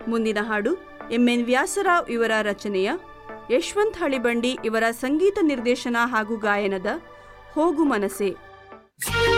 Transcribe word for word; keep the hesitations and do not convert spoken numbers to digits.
ಮುಂದಿನ ಹಾಡು M N Vyasarao ಇವರ ರಚನೆಯ, ಯಶವಂತ್ ಹಳಿಬಂಡಿ ಇವರ ಸಂಗೀತ ನಿರ್ದೇಶನ ಹಾಗೂ ಗಾಯನದ ಹೋಗು ಮನಸೆ.